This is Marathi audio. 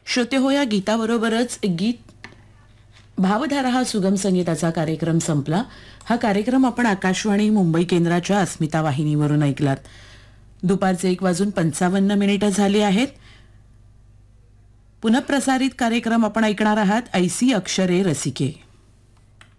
श्रोते हो, या गीताबरोबरच गीत भावधारा हा सुगम संगीताचा कार्यक्रम संपला. हा कार्यक्रम आपण आकाशवाणी मुंबई केंद्राच्या अस्मिता वाहिनीवरून ऐकलात. दुपारचे 1:55 झाले आहेत. पुनःप्रसारित कार्यक्रम आपण ऐकणार आहात. ऐसी अक्षरे रसिके.